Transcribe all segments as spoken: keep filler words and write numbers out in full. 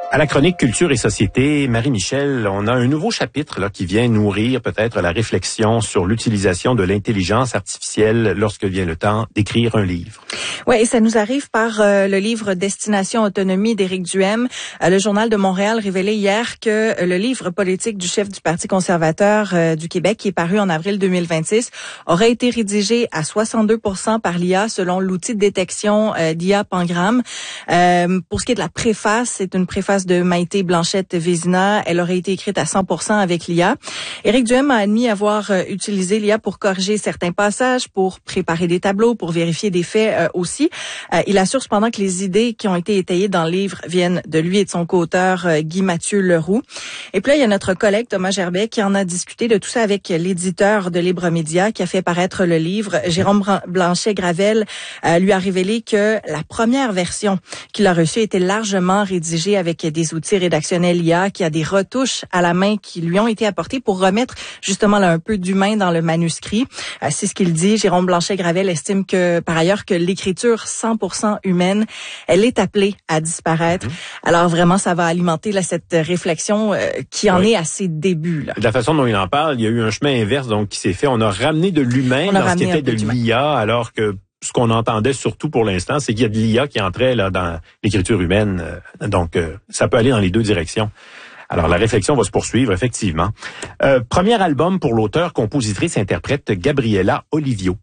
À la chronique Culture et Société, Marie-Michel, on a un nouveau chapitre là qui vient nourrir peut-être la réflexion sur l'utilisation de l'intelligence artificielle lorsque vient le temps d'écrire un livre. Oui, et ça nous arrive par euh, le livre Destination Autonomie d'Éric Duhem. Euh, le Journal de Montréal révélait hier que euh, le livre politique du chef du Parti conservateur euh, du Québec, qui est paru en avril deux mille vingt-six, aurait été rédigé à soixante-deux pour cent par l'I A selon l'outil de détection euh, d'I A Pangram. Euh, pour ce qui est de la préface, c'est une préface de Maïté Blanchette-Vézina. Elle aurait été écrite à cent pour cent avec l'I A. Éric Duhem a admis avoir euh, utilisé l'I A pour corriger certains passages, pour préparer des tableaux, pour vérifier des faits euh, aussi. Euh, il assure cependant que les idées qui ont été étayées dans le livre viennent de lui et de son co-auteur euh, Guy-Mathieu Leroux. Et puis là, il y a notre collègue Thomas Gerbet qui en a discuté de tout ça avec l'éditeur de Libre Média qui a fait paraître le livre. Jérôme Blanchet-Gravel euh, lui a révélé que la première version qu'il a reçue était largement rédigée avec des outils rédactionnels I A, qu'il y a des retouches à la main qui lui ont été apportées pour remettre justement là, un peu d'humain dans le manuscrit. Euh, c'est ce qu'il dit. Jérôme Blanchet-Gravel estime que par ailleurs que l'écriture cent pour cent humaine, elle est appelée à disparaître. Mmh. Alors vraiment, ça va alimenter là, cette réflexion euh, qui en oui. est à ses débuts. Là. De la façon dont il en parle, il y a eu un chemin inverse donc qui s'est fait. On a ramené de l'humain dans ce qui était de l'I A, alors que ce qu'on entendait surtout pour l'instant, c'est qu'il y a de l'I A qui entrait là dans l'écriture humaine. Donc, euh, ça peut aller dans les deux directions. Alors, la réflexion va se poursuivre, effectivement. Euh, premier album pour l'auteur, compositrice, interprète Gabriela Olivio.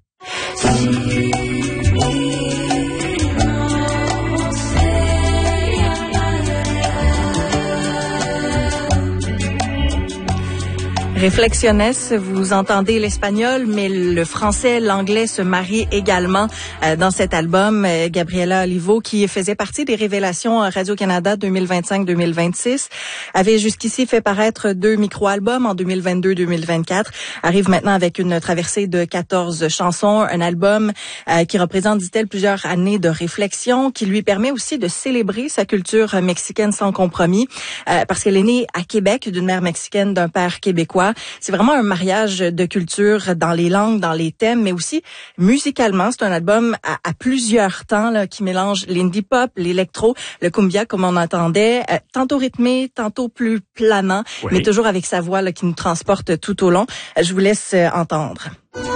Reflexiones, vous entendez l'espagnol, mais le français, l'anglais se marient également euh, dans cet album. Euh, Gabriela Olivio, qui faisait partie des révélations Radio-Canada deux mille vingt-cinq deux mille vingt-six, avait jusqu'ici fait paraître deux micro-albums en deux mille vingt-deux deux mille vingt-quatre, arrive maintenant avec une traversée de quatorze chansons, un album euh, qui représente, dit-elle, plusieurs années de réflexion, qui lui permet aussi de célébrer sa culture mexicaine sans compromis, euh, parce qu'elle est née à Québec d'une mère mexicaine, d'un père québécois. C'est vraiment un mariage de culture dans les langues, dans les thèmes, mais aussi musicalement. C'est un album à, à plusieurs temps là, qui mélange l'indie pop, l'électro, le cumbia comme on entendait, euh, tantôt rythmé, tantôt plus planant, oui. mais toujours avec sa voix là, qui nous transporte tout au long. Je vous laisse euh, entendre.